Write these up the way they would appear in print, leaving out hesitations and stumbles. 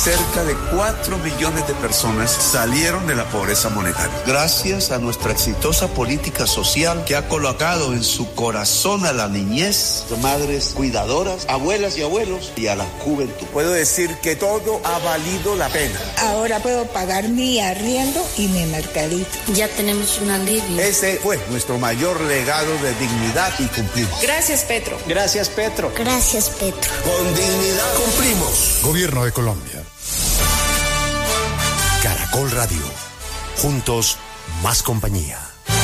Cerca de 4 millones de personas salieron de la pobreza monetaria. Gracias a nuestra exitosa política social que ha colocado en su corazón a la niñez, madres cuidadoras, abuelas y abuelos y a la juventud. Puedo decir que todo ha valido la pena. Ahora puedo pagar mi arriendo y mi mercadito. Ya tenemos un alivio. Ese fue nuestro mayor legado de dignidad y cumplir. Gracias, Petro. Gracias, Petro. Gracias, Petro. Con dignidad cumplimos. Gobierno de Colombia. Caracol Radio. Juntos, más compañía.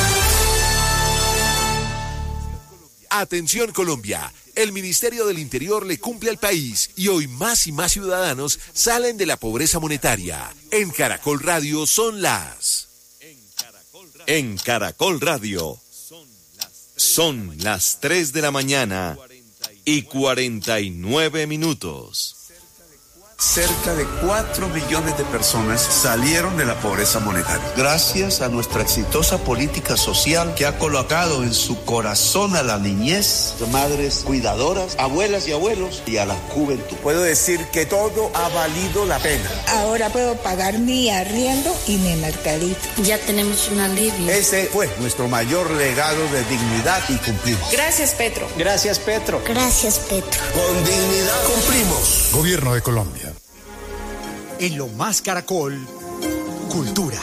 Atención Colombia, el Ministerio del Interior le cumple al país y hoy más y más ciudadanos salen de la pobreza monetaria. En Caracol Radio son las... En Caracol Radio son las 3 de la mañana y 49 minutos. Cerca de 4 millones de personas salieron de la pobreza monetaria. Gracias a nuestra exitosa política social que ha colocado en su corazón a la niñez, madres cuidadoras, abuelas y abuelos y a la juventud. Puedo decir que todo ha valido la pena. Ahora puedo pagar mi arriendo y mi mercadito. Ya tenemos un alivio. Ese fue nuestro mayor legado de dignidad y cumplir. Gracias, Petro. Gracias, Petro. Gracias, Petro. Con dignidad cumplimos. Gobierno de Colombia. En lo más Caracol, Cultura.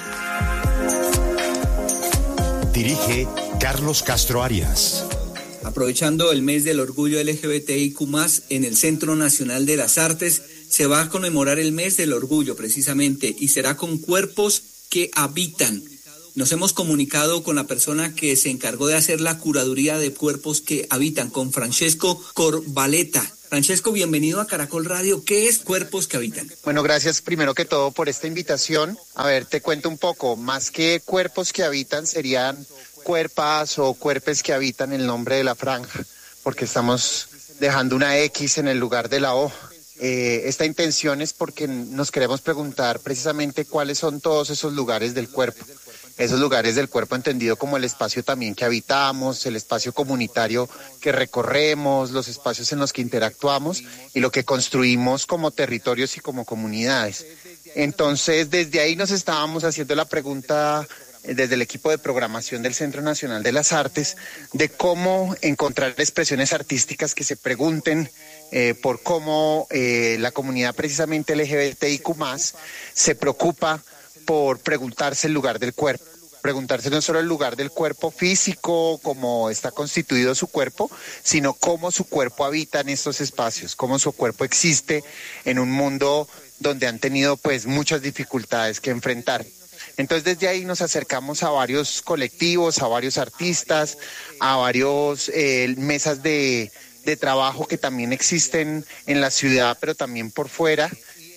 Dirige Carlos Castro Arias. Aprovechando el mes del orgullo LGBTIQ+, en el Centro Nacional de las Artes se va a conmemorar el mes del orgullo precisamente y será con cuerpos que habitan. Nos hemos comunicado con la persona que se encargó de hacer la curaduría de cuerpos que habitan, con Francesco Corbaleta. Francesco, bienvenido a Caracol Radio. ¿Qué es Cuerpos que Habitan? Bueno, gracias primero que todo por esta invitación. A ver, te cuento un poco. Más que cuerpos que habitan, serían cuerpas o cuerpes que habitan el nombre de la franja, porque estamos dejando una X en el lugar de la O. Esta intención es porque nos queremos preguntar precisamente cuáles son todos esos lugares del cuerpo. Esos lugares del cuerpo entendido como el espacio también que habitamos, el espacio comunitario que recorremos, los espacios en los que interactuamos y lo que construimos como territorios y como comunidades. Entonces, desde ahí nos estábamos haciendo la pregunta desde el equipo de programación del Centro Nacional de las Artes de cómo encontrar expresiones artísticas que se pregunten por cómo la comunidad precisamente LGBTIQ+, se preocupa por preguntarse el lugar del cuerpo, preguntarse no solo el lugar del cuerpo físico, cómo está constituido su cuerpo, sino cómo su cuerpo habita en estos espacios, cómo su cuerpo existe en un mundo donde han tenido pues muchas dificultades que enfrentar. Entonces desde ahí nos acercamos a varios colectivos, a varios artistas, a varios mesas de trabajo que también existen en la ciudad, pero también por fuera.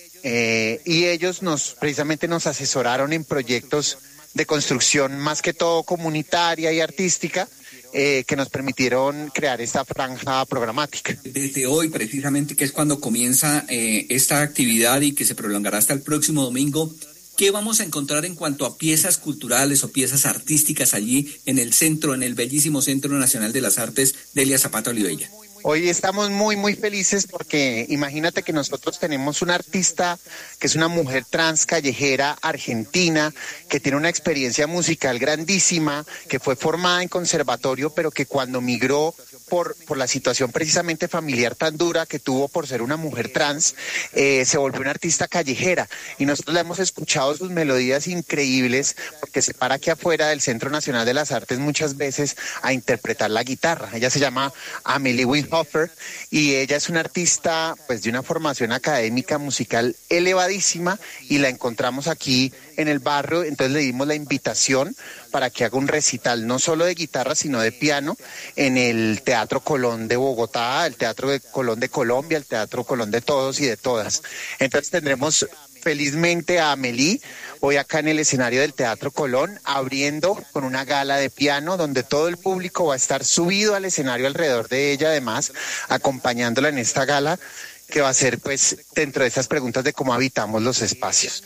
Y ellos precisamente nos asesoraron en proyectos de construcción más que todo comunitaria y artística que nos permitieron crear esta franja programática. Desde hoy precisamente, que es cuando comienza esta actividad y que se prolongará hasta el próximo domingo, ¿qué vamos a encontrar en cuanto a piezas culturales o piezas artísticas allí en el centro, en el bellísimo Centro Nacional de las Artes Delia Zapata Olivella? Hoy estamos muy, muy felices porque imagínate que nosotros tenemos una artista que es una mujer trans callejera argentina que tiene una experiencia musical grandísima, que fue formada en conservatorio, pero que cuando migró por la situación precisamente familiar tan dura que tuvo por ser una mujer trans, se volvió una artista callejera y nosotros le hemos escuchado sus melodías increíbles porque se para aquí afuera del Centro Nacional de las Artes muchas veces a interpretar la guitarra. Ella se llama Amelie Winhofer y ella es una artista pues de una formación académica musical elevadísima y la encontramos aquí en el barrio, entonces le dimos la invitación para que haga un recital no solo de guitarra sino de piano en el Teatro Colón de Bogotá, el Teatro Colón de Colombia, el Teatro Colón de todos y de todas. Entonces tendremos felizmente a Amelie hoy acá en el escenario del Teatro Colón, abriendo con una gala de piano donde todo el público va a estar subido al escenario alrededor de ella, además acompañándola en esta gala que va a ser pues dentro de estas preguntas de cómo habitamos los espacios.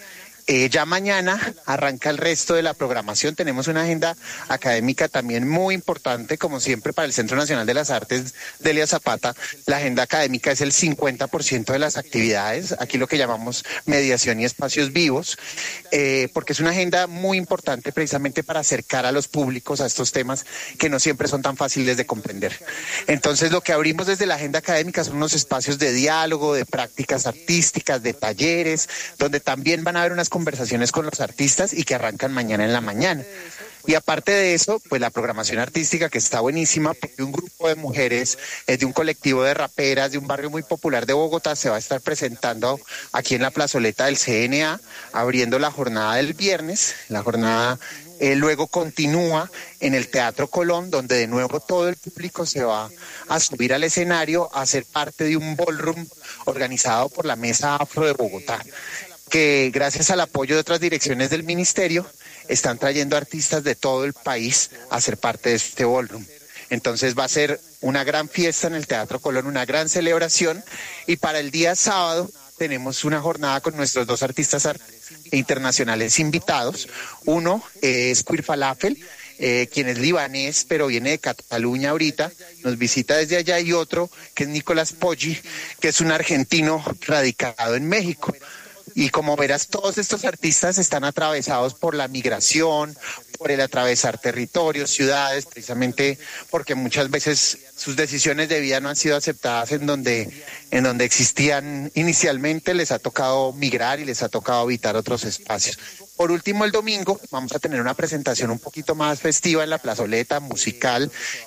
Ya mañana arranca el resto de la programación. Tenemos una agenda académica también muy importante, como siempre, para el Centro Nacional de las Artes Delia Zapata. La agenda académica es el 50% de las actividades, aquí lo que llamamos mediación y espacios vivos, porque es una agenda muy importante precisamente para acercar a los públicos a estos temas que no siempre son tan fáciles de comprender. Entonces, lo que abrimos desde la agenda académica son unos espacios de diálogo, de prácticas artísticas, de talleres, donde también van a haber unas conversaciones con los artistas y que arrancan mañana en la mañana. Y aparte de eso, pues la programación artística que está buenísima, porque un grupo de mujeres de un colectivo de raperas de un barrio muy popular de Bogotá se va a estar presentando aquí en la plazoleta del CNA, abriendo la jornada del viernes. La jornada luego continúa en el Teatro Colón, donde de nuevo todo el público se va a subir al escenario a ser parte de un ballroom organizado por la Mesa Afro de Bogotá, que gracias al apoyo de otras direcciones del ministerio están trayendo artistas de todo el país a ser parte de este ballroom. Entonces va a ser una gran fiesta en el Teatro Colón, una gran celebración, y para el día sábado tenemos una jornada con nuestros dos artistas internacionales invitados. Uno es Queer Falafel, quien es libanés, pero viene de Cataluña ahorita, nos visita desde allá, y otro que es Nicolás Poggi, que es un argentino radicado en México. Y como verás, todos estos artistas están atravesados por la migración, por el atravesar territorios, ciudades, precisamente porque muchas veces sus decisiones de vida no han sido aceptadas en donde existían inicialmente. Les ha tocado migrar y les ha tocado habitar otros espacios. Por último, el domingo vamos a tener una presentación un poquito más festiva en la plazoleta musical,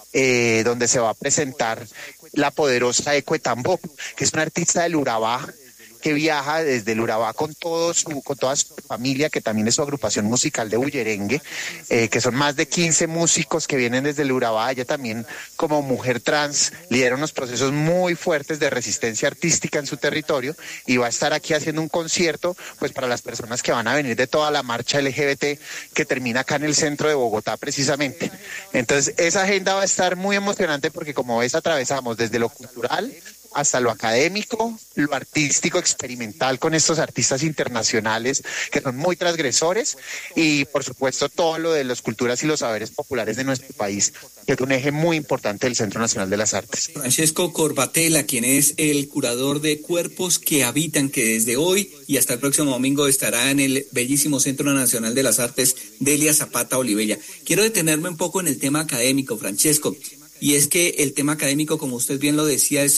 donde se va a presentar la poderosa Eco Etambó, que es una artista del Urabá, que viaja desde el Urabá con toda su familia, que también es su agrupación musical de bullerengue, que son más de 15 músicos que vienen desde el Urabá. Ella también, como mujer trans, lidera unos procesos muy fuertes de resistencia artística en su territorio, y va a estar aquí haciendo un concierto pues para las personas que van a venir de toda la marcha LGBT que termina acá en el centro de Bogotá precisamente. Entonces esa agenda va a estar muy emocionante, porque como ves, atravesamos desde lo cultural hasta lo académico, lo artístico experimental con estos artistas internacionales que son muy transgresores, y por supuesto todo lo de las culturas y los saberes populares de nuestro país, que es un eje muy importante del Centro Nacional de las Artes. Francesco Corbatella, quien es el curador de Cuerpos que Habitan, que desde hoy y hasta el próximo domingo estará en el bellísimo Centro Nacional de las Artes Delia Zapata Olivella. Quiero detenerme un poco en el tema académico, Francesco. Y es que el tema académico, como usted bien lo decía, es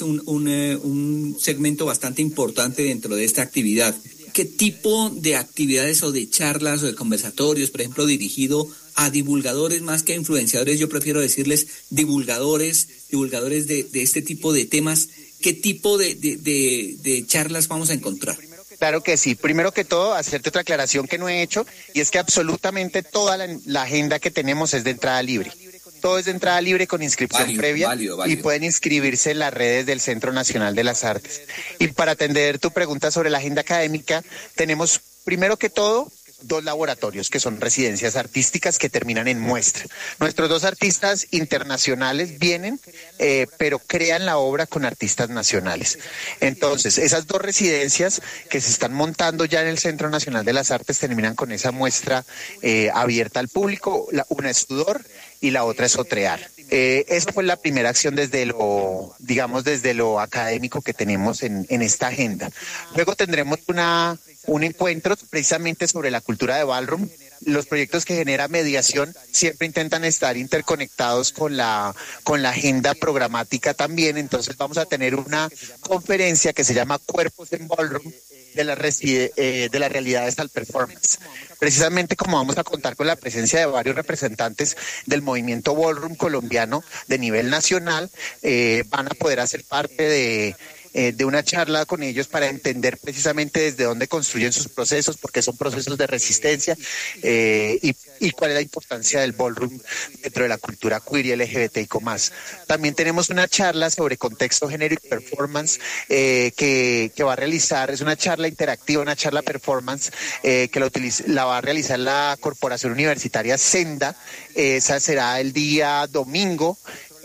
un segmento bastante importante dentro de esta actividad. ¿Qué tipo de actividades o de charlas o de conversatorios, por ejemplo, dirigido a divulgadores más que a influenciadores? Yo prefiero decirles divulgadores de este tipo de temas. ¿Qué tipo de charlas vamos a encontrar? Claro que sí. Primero que todo, hacerte otra aclaración que no he hecho, y es que absolutamente toda la agenda que tenemos es de entrada libre. Todo es de entrada libre con inscripción previa. Válido. Y pueden inscribirse en las redes del Centro Nacional de las Artes. Y para atender tu pregunta sobre la agenda académica, tenemos primero que todo 2 laboratorios que son residencias artísticas que terminan en muestra. Nuestros 2 artistas internacionales vienen, pero crean la obra con artistas nacionales. Entonces, esas 2 residencias que se están montando ya en el Centro Nacional de las Artes terminan con esa muestra abierta al público. Una es Sudor y la otra es Otrear. Esa fue la primera acción desde lo académico que tenemos en esta agenda. Luego tendremos un encuentro precisamente sobre la cultura de ballroom. Los proyectos que genera mediación siempre intentan estar interconectados con la agenda programática también. Entonces vamos a tener una conferencia que se llama Cuerpos en Ballroom, de las realidades al performance. Precisamente como vamos a contar con la presencia de varios representantes del movimiento ballroom colombiano de nivel nacional, van a poder hacer parte de una charla con ellos para entender precisamente desde dónde construyen sus procesos, porque son procesos de resistencia, y cuál es la importancia del ballroom dentro de la cultura queer y LGBTIQ+. También tenemos una charla sobre contexto, género y performance que va a realizar, es una charla interactiva, una charla performance que la va a realizar la Corporación Universitaria Senda. Esa será el día domingo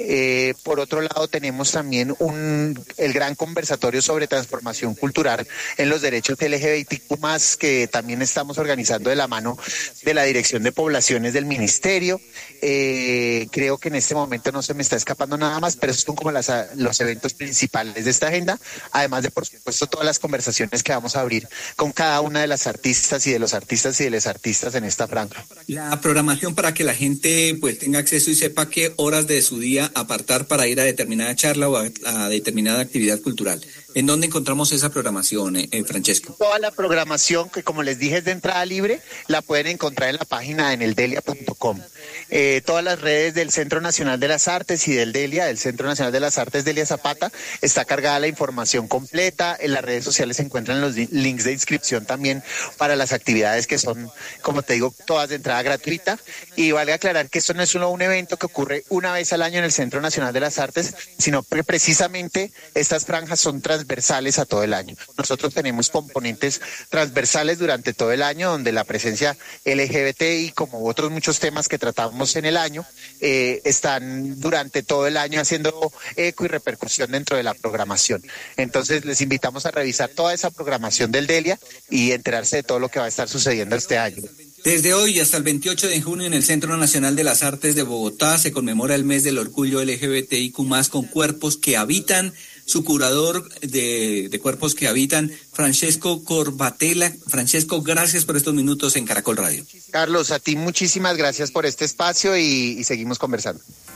Por otro lado, tenemos también el gran conversatorio sobre transformación cultural en los derechos LGBTQ+, que también estamos organizando de la mano de la Dirección de Poblaciones del Ministerio. Creo que en este momento no se me está escapando nada más, pero esos son como los eventos principales de esta agenda, además de, por supuesto, todas las conversaciones que vamos a abrir con cada una de las artistas y de los artistas y de las artistas en esta franja. La programación para que la gente pues tenga acceso y sepa qué horas de su día apartar para ir a determinada charla o a determinada actividad cultural. ¿En dónde encontramos esa programación, Francesco? Toda la programación, que como les dije es de entrada libre, la pueden encontrar en la página en eldelia.com. Todas las redes del Centro Nacional de las Artes y del Delia, del Centro Nacional de las Artes Delia Zapata, está cargada la información completa. En las redes sociales se encuentran los links de inscripción también para las actividades que son, como te digo, todas de entrada gratuita. Y vale aclarar que esto no es solo un evento que ocurre una vez al año en el Centro Nacional de las Artes, sino que precisamente estas franjas son transversales a todo el año. Nosotros tenemos componentes transversales durante todo el año, donde la presencia LGBTI, como otros muchos temas que tratamos en el año, están durante todo el año haciendo eco y repercusión dentro de la programación. Entonces les invitamos a revisar toda esa programación del Delia y enterarse de todo lo que va a estar sucediendo este año. Desde hoy hasta el 28 de junio en el Centro Nacional de las Artes de Bogotá se conmemora el mes del orgullo LGBTIQ+, con cuerpos que habitan. Su curador de cuerpos que habitan, Francesco Corbatella. Francesco, gracias por estos minutos en Caracol Radio. Carlos, a ti muchísimas gracias por este espacio y seguimos conversando.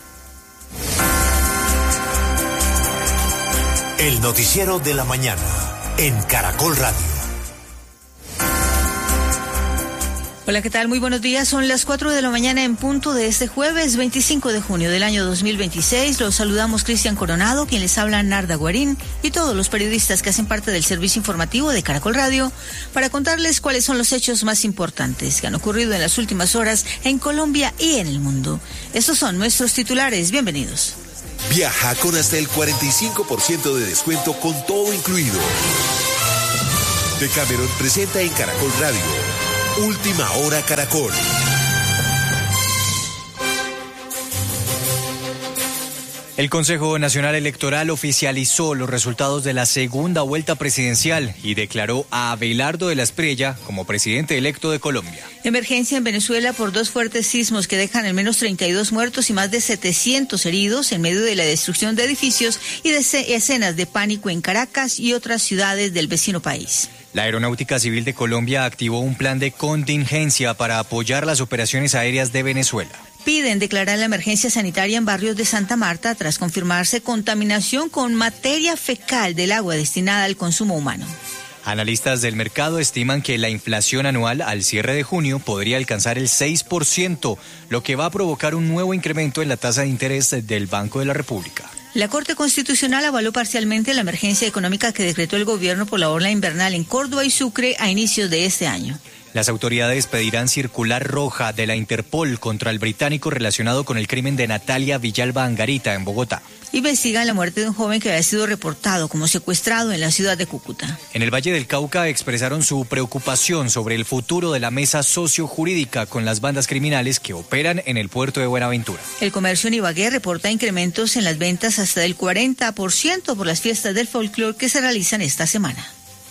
El noticiero de la mañana en Caracol Radio. Hola, ¿qué tal? Muy buenos días. Son las 4 de la mañana en punto de este jueves 25 de junio del año 2026. Los saludamos Cristian Coronado, quien les habla Narda Guarín, y todos los periodistas que hacen parte del servicio informativo de Caracol Radio para contarles cuáles son los hechos más importantes que han ocurrido en las últimas horas en Colombia y en el mundo. Estos son nuestros titulares. Bienvenidos. Viaja con hasta el 45% de descuento con todo incluido. Decameron presenta en Caracol Radio Última Hora Caracol. El Consejo Nacional Electoral oficializó los resultados de la segunda vuelta presidencial y declaró a Abelardo de la Espriella como presidente electo de Colombia. Emergencia en Venezuela por 2 fuertes sismos que dejan al menos 32 muertos y más de 700 heridos en medio de la destrucción de edificios y de escenas de pánico en Caracas y otras ciudades del vecino país. La Aeronáutica Civil de Colombia activó un plan de contingencia para apoyar las operaciones aéreas de Venezuela. Piden declarar la emergencia sanitaria en barrios de Santa Marta tras confirmarse contaminación con materia fecal del agua destinada al consumo humano. Analistas del mercado estiman que la inflación anual al cierre de junio podría alcanzar el 6%, lo que va a provocar un nuevo incremento en la tasa de interés del Banco de la República. La Corte Constitucional avaló parcialmente la emergencia económica que decretó el gobierno por la ola invernal en Córdoba y Sucre a inicios de este año. Las autoridades pedirán circular roja de la Interpol contra el británico relacionado con el crimen de Natalia Villalba Angarita en Bogotá. Investigan la muerte de un joven que había sido reportado como secuestrado en la ciudad de Cúcuta. En el Valle del Cauca expresaron su preocupación sobre el futuro de la mesa sociojurídica con las bandas criminales que operan en el puerto de Buenaventura. El comercio en Ibagué reporta incrementos en las ventas hasta del 40% por las fiestas del folclore que se realizan esta semana.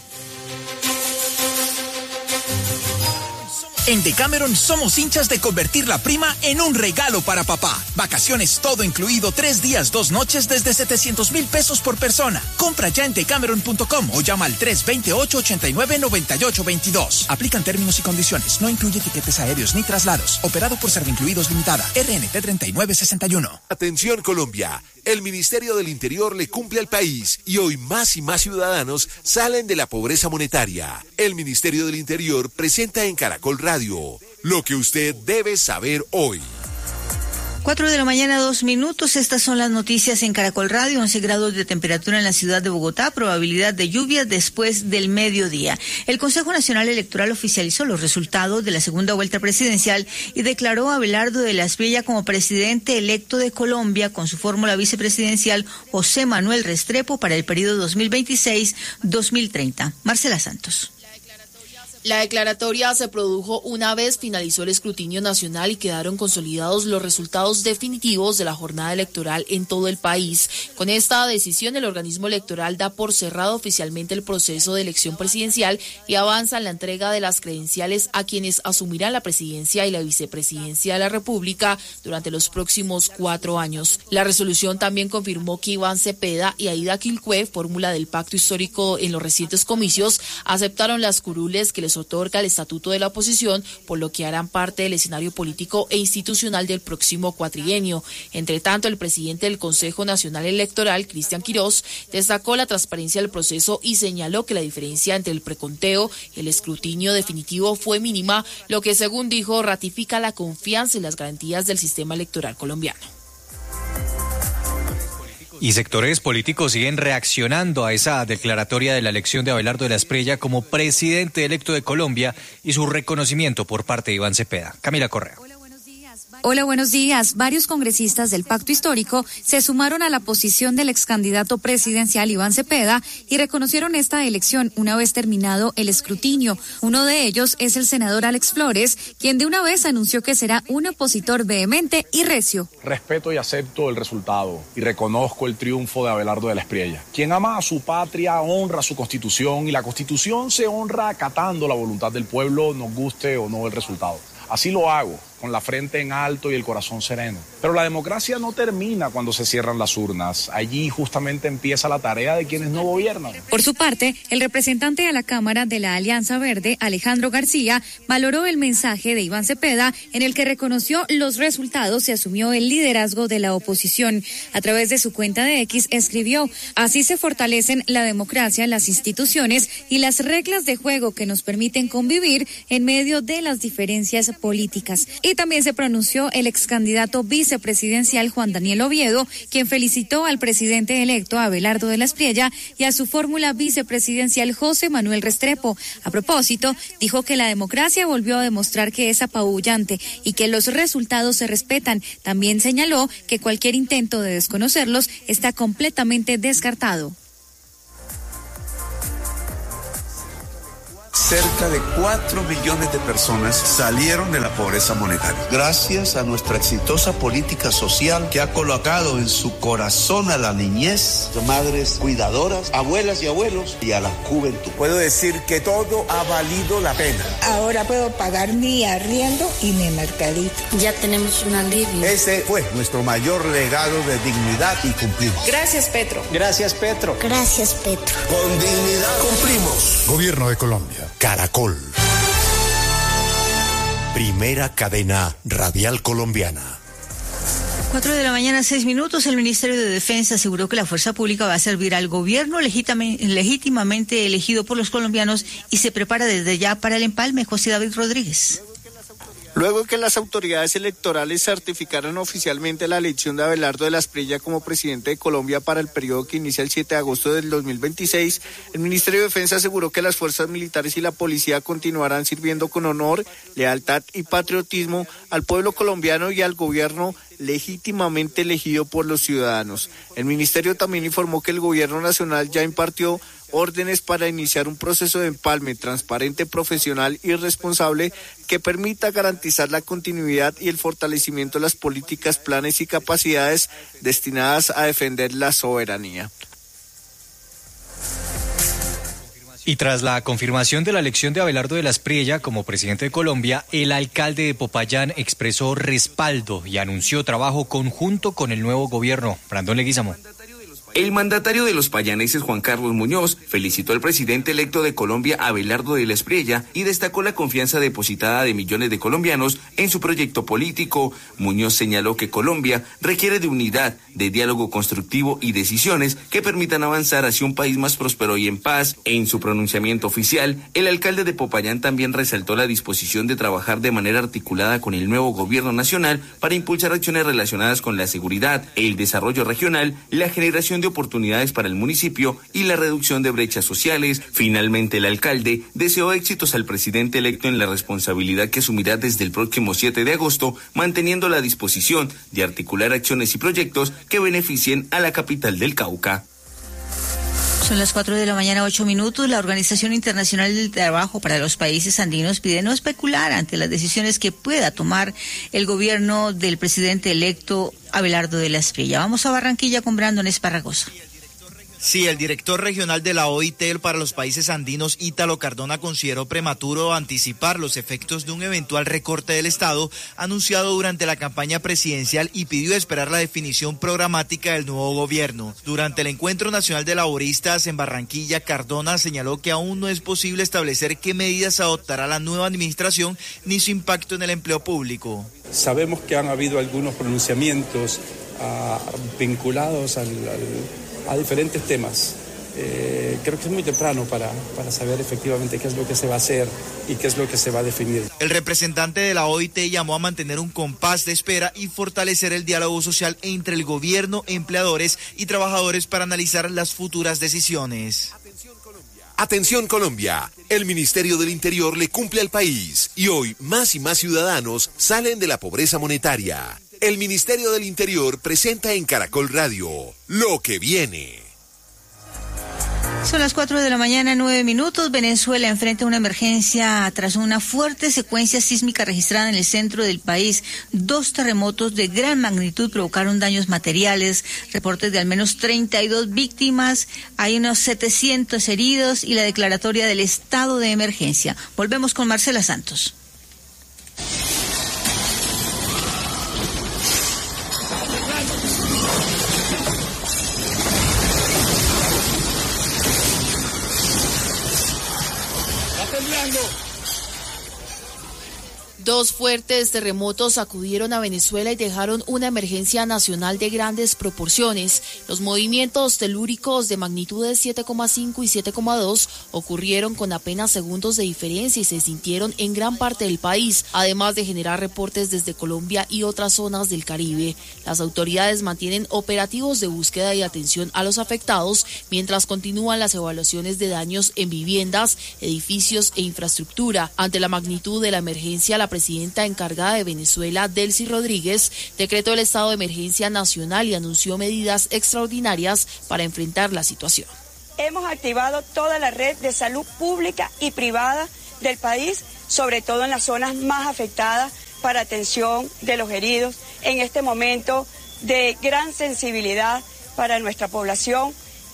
En Decameron somos hinchas de convertir la prima en un regalo para papá. Vacaciones todo incluido, 3 días, 2 noches desde 700,000 pesos por persona. Compra ya en decameron.com o llama al 328-89-9822. Aplican términos y condiciones. No incluye tiquetes aéreos ni traslados. Operado por Servincluidos Limitada. RNT 3961. Atención Colombia. El Ministerio del Interior le cumple al país y hoy más y más ciudadanos salen de la pobreza monetaria. El Ministerio del Interior presenta en Caracol Radio lo que usted debe saber hoy. 4 de la mañana, 2 minutos. Estas son las noticias en Caracol Radio. 11 grados de temperatura en la ciudad de Bogotá. Probabilidad de lluvias después del mediodía. El Consejo Nacional Electoral oficializó los resultados de la segunda vuelta presidencial y declaró a Abelardo de la Espriella como presidente electo de Colombia con su fórmula vicepresidencial José Manuel Restrepo para el periodo 2026-2030. Marcela Santos. La declaratoria se produjo una vez finalizó el escrutinio nacional y quedaron consolidados los resultados definitivos de la jornada electoral en todo el país. Con esta decisión, el organismo electoral da por cerrado oficialmente el proceso de elección presidencial y avanza en la entrega de las credenciales a quienes asumirán la presidencia y la vicepresidencia de la República durante los próximos 4 años. La resolución también confirmó que Iván Cepeda y Aida Quilcue, fórmula del pacto histórico en los recientes comicios, aceptaron las curules que les otorga el estatuto de la oposición, por lo que harán parte del escenario político e institucional del próximo cuatrienio. Entre tanto, el presidente del Consejo Nacional Electoral, Cristian Quirós, destacó la transparencia del proceso y señaló que la diferencia entre el preconteo y el escrutinio definitivo fue mínima, lo que, según dijo, ratifica la confianza y las garantías del sistema electoral colombiano. Y sectores políticos siguen reaccionando a esa declaratoria de la elección de Abelardo de la Espriella como presidente electo de Colombia y su reconocimiento por parte de Iván Cepeda. Camila Correa. Hola, buenos días. Varios congresistas del Pacto Histórico se sumaron a la posición del ex candidato presidencial Iván Cepeda y reconocieron esta elección una vez terminado el escrutinio. Uno de ellos es el senador Alex Flores, quien de una vez anunció que será un opositor vehemente y recio. Respeto y acepto el resultado y reconozco el triunfo de Abelardo de la Espriella. Quien ama a su patria honra su Constitución y la Constitución se honra acatando la voluntad del pueblo, nos guste o no el resultado. Así lo hago, con la frente en alto y el corazón sereno. Pero la democracia no termina cuando se cierran las urnas. Allí justamente empieza la tarea de quienes no gobiernan. Por su parte, el representante a la Cámara de la Alianza Verde, Alejandro García, valoró el mensaje de Iván Cepeda en el que reconoció los resultados y asumió el liderazgo de la oposición. A través de su cuenta de X escribió: así se fortalecen la democracia, las instituciones y las reglas de juego que nos permiten convivir en medio de las diferencias políticas. Y también se pronunció el ex candidato vicepresidencial Juan Daniel Oviedo, quien felicitó al presidente electo Abelardo de la Espriella y a su fórmula vicepresidencial José Manuel Restrepo. A propósito, dijo que la democracia volvió a demostrar que es apabullante y que los resultados se respetan. También señaló que cualquier intento de desconocerlos está completamente descartado. Cerca de 4 millones de personas salieron de la pobreza monetaria. Gracias a nuestra exitosa política social que ha colocado en su corazón a la niñez, madres cuidadoras, abuelas y abuelos y a la juventud. Puedo decir que todo ha valido la pena. Ahora puedo pagar mi arriendo y mi mercadito. Ya tenemos un alivio. Ese fue nuestro mayor legado de dignidad y cumplimos. Gracias, Petro. Gracias, Petro. Gracias, Petro. Con dignidad cumplimos. Gobierno de Colombia. Caracol. Primera cadena radial colombiana. 4 de la mañana, 6 minutos. El Ministerio de Defensa aseguró que la fuerza pública va a servir al gobierno legítimamente elegido por los colombianos y se prepara desde ya para el empalme. José David Rodríguez. Luego que las autoridades electorales certificaron oficialmente la elección de Abelardo de la Espriella como presidente de Colombia para el periodo que inicia el 7 de agosto del 2026, el Ministerio de Defensa aseguró que las fuerzas militares y la policía continuarán sirviendo con honor, lealtad y patriotismo al pueblo colombiano y al gobierno legítimamente elegido por los ciudadanos. El ministerio también informó que el gobierno nacional ya impartió órdenes para iniciar un proceso de empalme transparente, profesional y responsable que permita garantizar la continuidad y el fortalecimiento de las políticas, planes y capacidades destinadas a defender la soberanía. Y tras la confirmación de la elección de Abelardo de la Espriella como presidente de Colombia, el alcalde de Popayán expresó respaldo y anunció trabajo conjunto con el nuevo gobierno. Brandon Leguizamo. El mandatario de los payaneses, Juan Carlos Muñoz, felicitó al presidente electo de Colombia, Abelardo de la Espriella, y destacó la confianza depositada de millones de colombianos en su proyecto político. Muñoz señaló que Colombia requiere de unidad, de diálogo constructivo y decisiones que permitan avanzar hacia un país más próspero y en paz. En su pronunciamiento oficial, el alcalde de Popayán también resaltó la disposición de trabajar de manera articulada con el nuevo gobierno nacional para impulsar acciones relacionadas con la seguridad, el desarrollo regional, la generación de oportunidades para el municipio y la reducción de brechas sociales. Finalmente, el alcalde deseó éxitos al presidente electo en la responsabilidad que asumirá desde el próximo 7 de agosto, manteniendo la disposición de articular acciones y proyectos que beneficien a la capital del Cauca. Son las 4 de la mañana, 8 minutos. La Organización Internacional del Trabajo para los Países Andinos pide no especular ante las decisiones que pueda tomar el gobierno del presidente electo Abelardo de la Espriella. Vamos a Barranquilla con Brandon Esparragosa. Sí, el director regional de la OIT para los países andinos, Ítalo Cardona, consideró prematuro anticipar los efectos de un eventual recorte del Estado anunciado durante la campaña presidencial y pidió esperar la definición programática del nuevo gobierno. Durante el Encuentro Nacional de Laboristas en Barranquilla, Cardona señaló que aún no es posible establecer qué medidas adoptará la nueva administración ni su impacto en el empleo público. Sabemos que han habido algunos pronunciamientos vinculados a diferentes temas. Creo que es muy temprano para saber efectivamente qué es lo que se va a hacer y qué es lo que se va a definir. El representante de la OIT llamó a mantener un compás de espera y fortalecer el diálogo social entre el gobierno, empleadores y trabajadores para analizar las futuras decisiones. Atención Colombia, el Ministerio del Interior le cumple al país y hoy más y más ciudadanos salen de la pobreza monetaria. El Ministerio del Interior presenta en Caracol Radio lo que viene. Son las 4 de la mañana, 9 minutos. Venezuela enfrenta una emergencia tras una fuerte secuencia sísmica registrada en el centro del país. 2 terremotos de gran magnitud provocaron daños materiales, reportes de al menos 32 víctimas, hay unos 700 heridos y la declaratoria del estado de emergencia. Volvemos con Marcela Santos. Dos fuertes terremotos sacudieron a Venezuela y dejaron una emergencia nacional de grandes proporciones. Los movimientos telúricos de magnitudes 7,5 y 7,2 ocurrieron con apenas segundos de diferencia y se sintieron en gran parte del país, además de generar reportes desde Colombia y otras zonas del Caribe. Las autoridades mantienen operativos de búsqueda y atención a los afectados, mientras continúan las evaluaciones de daños en viviendas, edificios e infraestructura. Ante la magnitud de la emergencia, la presidenta encargada de Venezuela, Delcy Rodríguez, decretó el estado de emergencia nacional y anunció medidas extraordinarias para enfrentar la situación. Hemos activado toda la red de salud pública y privada del país, sobre todo en las zonas más afectadas, para atención de los heridos en este momento de gran sensibilidad para nuestra población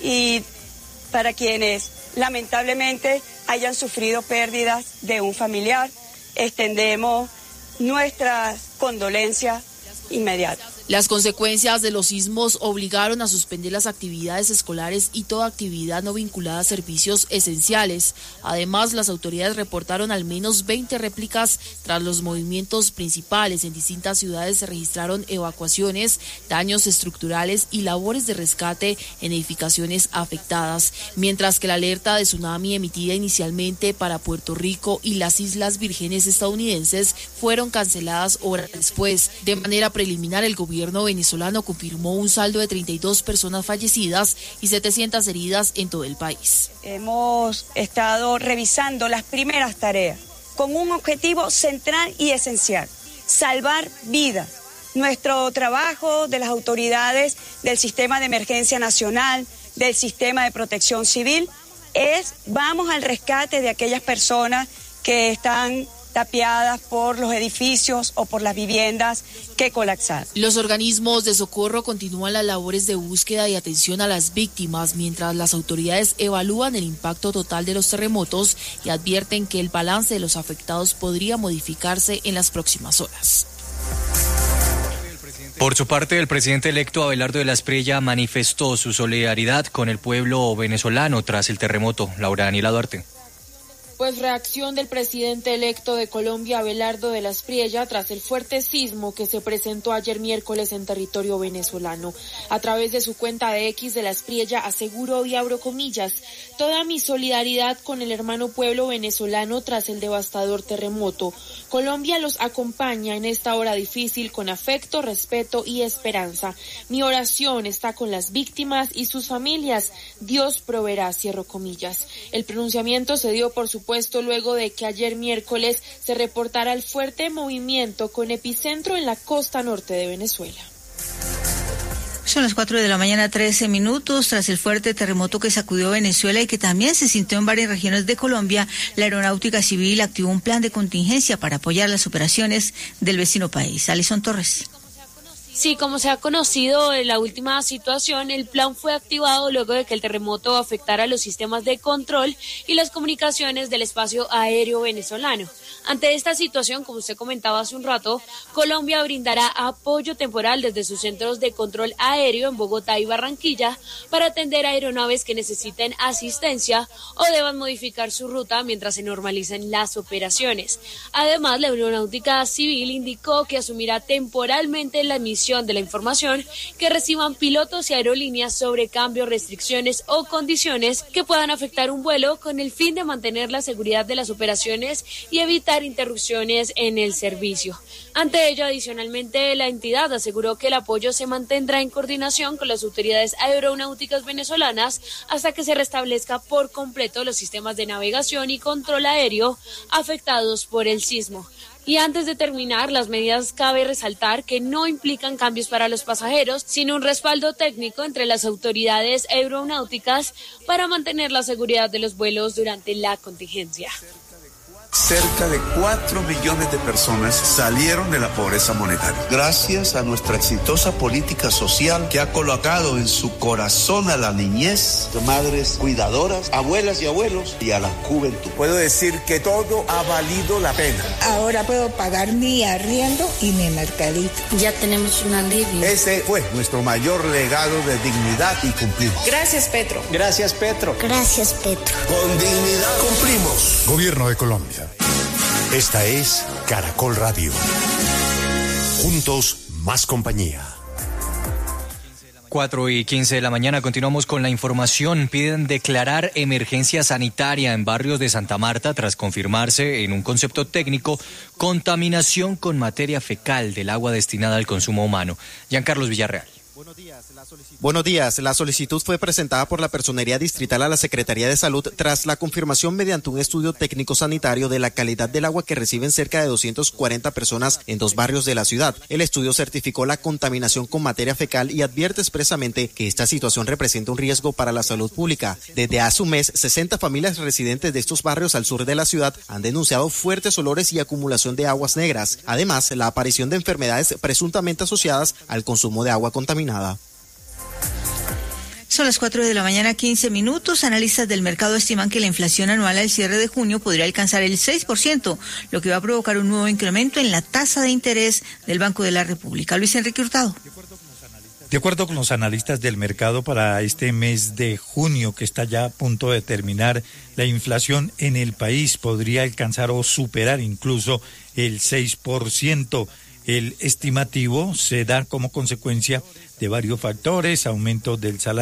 y para quienes lamentablemente hayan sufrido pérdidas de un familiar. Extendemos nuestras condolencias inmediatas. Las consecuencias de los sismos obligaron a suspender las actividades escolares y toda actividad no vinculada a servicios esenciales. Además, las autoridades reportaron al menos 20 réplicas tras los movimientos principales. En distintas ciudades se registraron evacuaciones, daños estructurales y labores de rescate en edificaciones afectadas, mientras que la alerta de tsunami emitida inicialmente para Puerto Rico y las Islas Vírgenes estadounidenses fueron canceladas horas después. De manera preliminar, el gobierno venezolano confirmó un saldo de 32 personas fallecidas y 700 heridas en todo el país. Hemos estado revisando las primeras tareas con un objetivo central y esencial: salvar vidas. Nuestro trabajo de las autoridades del Sistema de Emergencia Nacional, del Sistema de Protección Civil, vamos al rescate de aquellas personas que están tapiadas por los edificios o por las viviendas que colapsaron. Los organismos de socorro continúan las labores de búsqueda y atención a las víctimas, mientras las autoridades evalúan el impacto total de los terremotos y advierten que el balance de los afectados podría modificarse en las próximas horas. Por su parte, el presidente electo Abelardo de la Espriella manifestó su solidaridad con el pueblo venezolano tras el terremoto. Laura Daniela Duarte. Pues reacción del presidente electo de Colombia, Abelardo de la Espriella, tras el fuerte sismo que se presentó ayer miércoles en territorio venezolano. A través de su cuenta de X, de la Espriella aseguró, y abro comillas, toda mi solidaridad con el hermano pueblo venezolano tras el devastador terremoto. Colombia los acompaña en esta hora difícil con afecto, respeto y esperanza. Mi oración está con las víctimas y sus familias. Dios proveerá, cierro comillas. El pronunciamiento se dio, por supuesto, luego de que ayer miércoles se reportara el fuerte movimiento con epicentro en la costa norte de Venezuela. Son las 4 de la mañana, 13 minutos. Tras el fuerte terremoto que sacudió Venezuela y que también se sintió en varias regiones de Colombia, la Aeronáutica Civil activó un plan de contingencia para apoyar las operaciones del vecino país. Alison Torres. Sí, como se ha conocido en la última situación, el plan fue activado luego de que el terremoto afectara los sistemas de control y las comunicaciones del espacio aéreo venezolano. Ante esta situación, como usted comentaba hace un rato, Colombia brindará apoyo temporal desde sus centros de control aéreo en Bogotá y Barranquilla para atender aeronaves que necesiten asistencia o deban modificar su ruta mientras se normalicen las operaciones. Además, la Aeronáutica Civil indicó que asumirá temporalmente la emisión de la información que reciban pilotos y aerolíneas sobre cambios, restricciones o condiciones que puedan afectar un vuelo con el fin de mantener la seguridad de las operaciones y evitar interrupciones en el servicio. Ante ello, adicionalmente, la entidad aseguró que el apoyo se mantendrá en coordinación con las autoridades aeronáuticas venezolanas hasta que se restablezca por completo los sistemas de navegación y control aéreo afectados por el sismo. Y antes de terminar, las medidas cabe resaltar que no implican cambios para los pasajeros, sino un respaldo técnico entre las autoridades aeronáuticas para mantener la seguridad de los vuelos durante la contingencia. Cerca de 4 millones de personas salieron de la pobreza monetaria. Gracias a nuestra exitosa política social que ha colocado en su corazón a la niñez, madres cuidadoras, abuelas y abuelos y a la juventud. Puedo decir que todo ha valido la pena. Ahora puedo pagar mi arriendo y mi mercadito. Ya tenemos un alivio. Ese fue nuestro mayor legado de dignidad y cumplimos. Gracias, Petro. Gracias, Petro. Gracias, Petro. Con dignidad cumplimos. Gobierno de Colombia. Esta es Caracol Radio. Juntos, más compañía. 4:15 de la mañana, continuamos con la información. Piden declarar emergencia sanitaria en barrios de Santa Marta tras confirmarse en un concepto técnico contaminación con materia fecal del agua destinada al consumo humano. Giancarlos Villarreal. Buenos días. La solicitud fue presentada por la Personería Distrital a la Secretaría de Salud tras la confirmación mediante un estudio técnico sanitario de la calidad del agua que reciben cerca de 240 personas en 2 barrios de la ciudad. El estudio certificó la contaminación con materia fecal y advierte expresamente que esta situación representa un riesgo para la salud pública. Desde hace un mes, 60 familias residentes de estos barrios al sur de la ciudad han denunciado fuertes olores y acumulación de aguas negras. Además, la aparición de enfermedades presuntamente asociadas al consumo de agua contaminada. Son las 4 de la mañana, 15 minutos. Analistas del mercado estiman que la inflación anual al cierre de junio podría alcanzar el 6%, lo que va a provocar un nuevo incremento en la tasa de interés del Banco de la República. Luis Enrique Hurtado. De acuerdo con los analistas del mercado, para este mes de junio, que está ya a punto de terminar, la inflación en el país podría alcanzar o superar incluso el 6%. El estimativo se da como consecuencia de varios factores: aumento del salario